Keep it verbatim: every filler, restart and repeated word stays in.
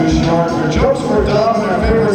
too short. Their jokes were dumb, their favorite